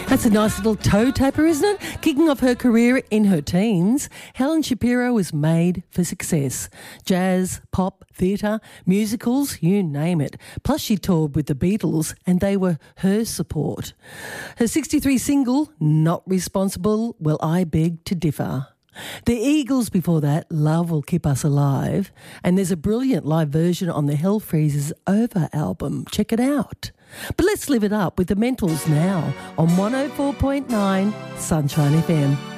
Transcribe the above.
That's a nice little toe tapper, isn't it? Kicking off her career in her teens, Helen Shapiro was made for success. Jazz, pop, theatre, musicals, you name it. Plus she toured with the Beatles and they were her support. Her 63 single, Not Responsible, Well I Beg to Differ. The Eagles before that, Love Will Keep Us Alive. And there's a brilliant live version on the Hell Freezes Over album. Check it out. But let's live it up with the Mentals now on 104.9 Sunshine FM.